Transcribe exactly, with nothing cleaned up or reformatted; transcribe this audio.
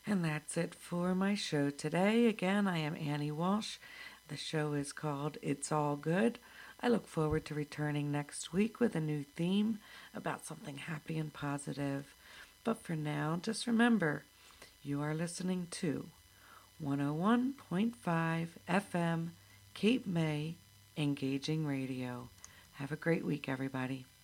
And that's it for my show today. Again, I am Annie Walsh. The show is called It's All Good. I look forward to returning next week with a new theme about something happy and positive. But for now, just remember, you are listening to one oh one point five F M Cape May Engaging Radio. Have a great week, everybody.